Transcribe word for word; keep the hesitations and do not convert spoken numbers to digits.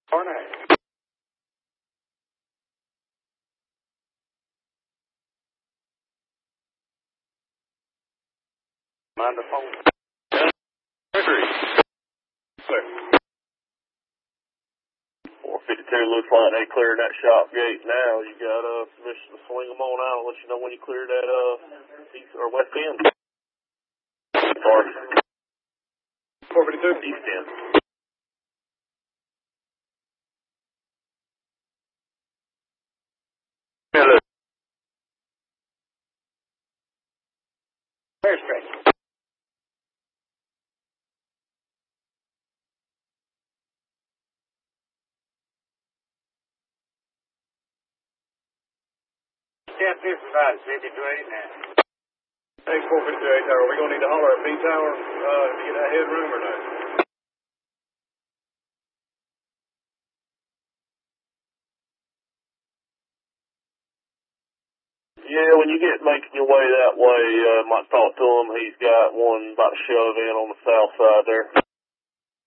Corner. Mind the phone. Gregory. Clear. four fifty-two looks like they cleared that shop gate now. You got uh, permission to swing them on out. I'll let you know when you clear that uh, east or west end. Or four fifty-two east end. Hello. Very straight. ten fifty-five, fifty-two now. Hey, four fifty-two tower, are we going to need to holler at B tower uh, to get that headroom or not? Yeah, when you get making your way that way, uh, might talk to him. He's got one about to shove in on the south side there.